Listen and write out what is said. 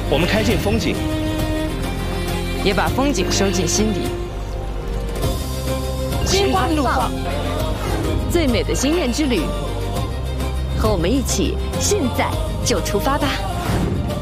我们开进风景， 也把风景收进心底。 心花怒放，最美的心愿之旅，和我们一起，现在就出发吧！